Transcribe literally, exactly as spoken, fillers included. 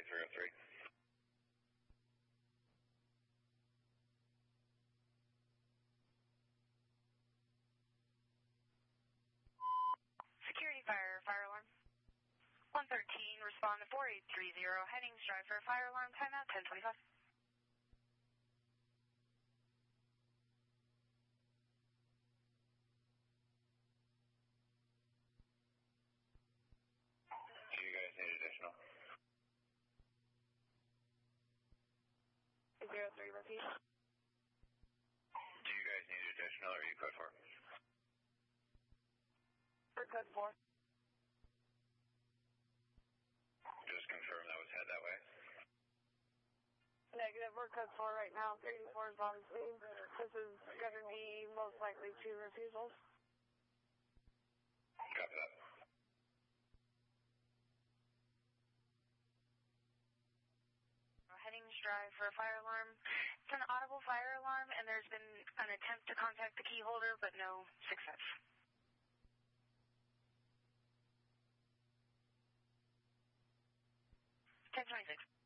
three oh three. Security fire, fire alarm. one thirteen, respond to four eight three zero, heading strive for fire alarm, timeout ten twenty-five. Do you guys need additional? zero three, repeat. Do you guys need additional or are you code four? For code four. Just confirm that was head that way. Negative, we're code four right now. three eighty-four is on scene. This is going to be most likely two refusals. Copy that. Heading strive for a fire alarm. It's an audible fire alarm, and there's been an attempt to contact the key holder, but no success. ten twenty-six.